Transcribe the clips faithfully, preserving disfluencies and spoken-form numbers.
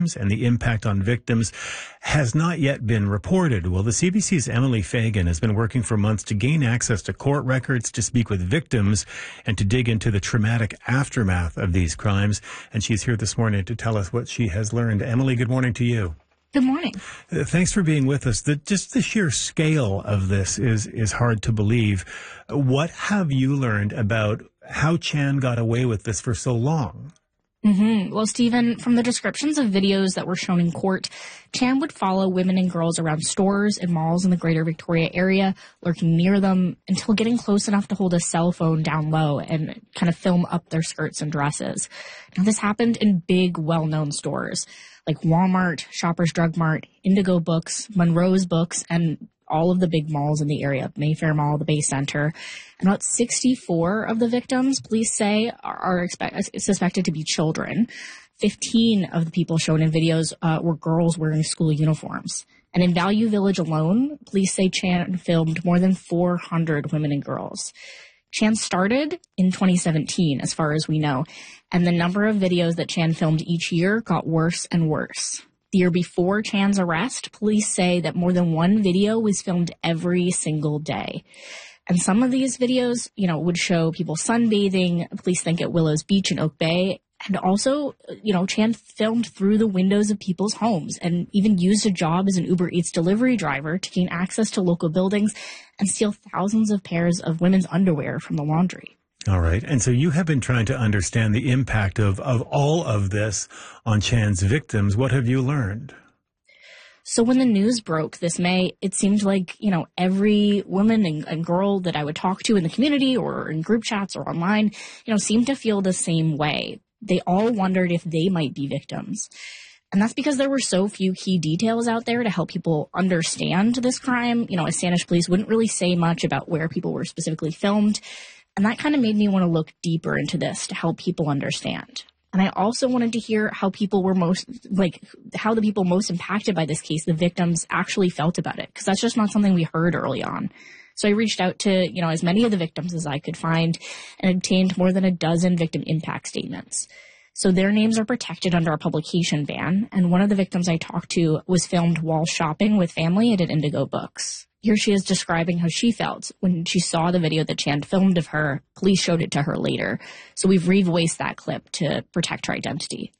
and the impact on victims has not yet been reported. Well, the C B C's Emily Fagan has been working for months to gain access to court records, to speak with victims, and to dig into the traumatic aftermath of these crimes. And she's here this morning to tell us what she has learned. Emily, good morning to you. Good morning. Uh, thanks for being with us. The, just the sheer scale of this is, is hard to believe. What have you learned about how Chan got away with this for so long? Mm-hmm. Well, Stephen, from the descriptions of videos that were shown in court, Chan would follow women and girls around stores and malls in the greater Victoria area, lurking near them until getting close enough to hold a cell phone down low and kind of film up their skirts and dresses. Now, this happened in big, well-known stores like Walmart, Shoppers Drug Mart, Indigo Books, Monroe's Books, and all of the big malls in the area, Mayfair Mall, the Bay Center. And about sixty-four of the victims, police say, are, are expect, suspected to be children. fifteen of the people shown in videos uh, were girls wearing school uniforms. And in Value Village alone, police say Chan filmed more than four hundred women and girls. Chan started in twenty seventeen, as far as we know, and the number of videos that Chan filmed each year got worse and worse. The year before Chan's arrest, police say that more than one video was filmed every single day. And some of these videos, you know, would show people sunbathing, police think at Willows Beach in Oak Bay. And also, you know, Chan filmed through the windows of people's homes and even used a job as an Uber Eats delivery driver to gain access to local buildings and steal thousands of pairs of women's underwear from the laundry. All right. And so you have been trying to understand the impact of, of all of this on Chan's victims. What have you learned? So when the news broke this May, it seemed like, you know, every woman and, and girl that I would talk to in the community or in group chats or online, you know, seemed to feel the same way. They all wondered if they might be victims. And that's because there were so few key details out there to help people understand this crime. You know, as Saanich police wouldn't really say much about where people were specifically filmed. And that kind of made me want to look deeper into this to help people understand. And I also wanted to hear how people were most, like, how the people most impacted by this case, the victims, actually felt about it. Because that's just not something we heard early on. So I reached out to, you know, as many of the victims as I could find and obtained more than a dozen victim impact statements. So their names are protected under a publication ban. And one of the victims I talked to was filmed while shopping with family at an Indigo Books. Here she is describing how she felt when she saw the video that Chan filmed of her. Police showed it to her later. So we've revoiced that clip to protect her identity.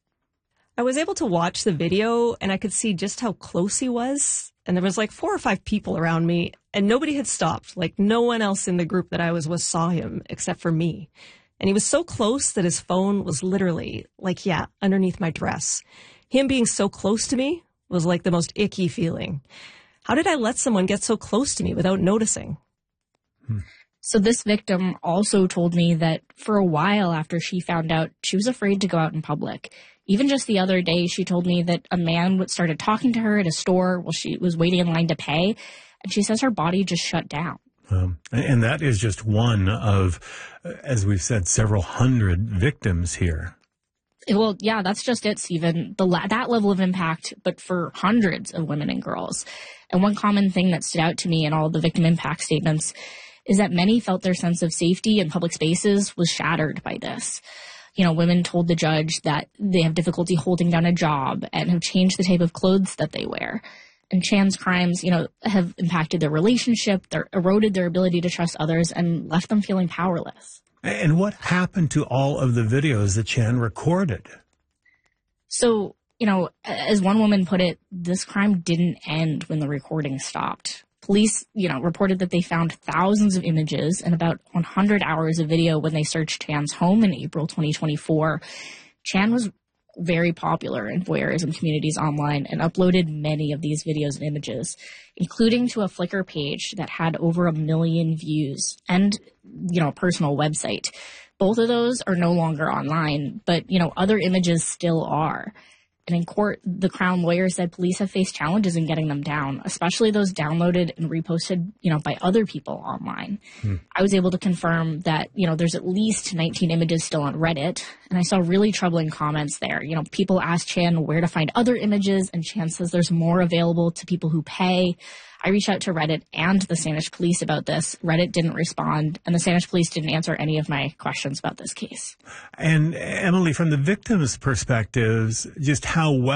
I was able to watch the video and I could see just how close he was. And there was like four or five people around me and nobody had stopped. Like no one else in the group that I was with saw him except for me. And he was so close that his phone was literally like, yeah, underneath my dress. Him being so close to me was like the most icky feeling. How did I let someone get so close to me without noticing? Hmm. So this victim also told me that for a while after she found out, she was afraid to go out in public. Even just the other day, she told me that a man started talking to her at a store while she was waiting in line to pay. And she says her body just shut down. Um, and that is just one of, as we've said, several hundred victims here. Well, yeah, that's just it, Stephen. The la- that level of impact, but for hundreds of women and girls. And one common thing that stood out to me in all the victim impact statements is that many felt their sense of safety in public spaces was shattered by this. You know, women told the judge that they have difficulty holding down a job and have changed the type of clothes that they wear. And Chan's crimes, you know, have impacted their relationship, their, eroded their ability to trust others, and left them feeling powerless. And what happened to all of the videos that Chan recorded? So, you know, as one woman put it, this crime didn't end when the recording stopped. Police, you know, reported that they found thousands of images and about one hundred hours of video when they searched Chan's home in April twenty twenty-four. Chan was very popular in voyeurism communities online and uploaded many of these videos and images, including to a Flickr page that had over a million views and, you know, a personal website. Both of those are no longer online, but, you know, other images still are. And in court, the Crown lawyer said police have faced challenges in getting them down, especially those downloaded and reposted, you know, by other people online. Hmm. I was able to confirm that, you know, there's at least nineteen images still on Reddit, and I saw really troubling comments there. You know, people asked Chan where to find other images, and Chan says there's more available to people who pay. I reached out to Reddit and the Saanich police about this. Reddit didn't respond, and the Saanich police didn't answer any of my questions about this case. And Emily, from the victims' perspectives, just how well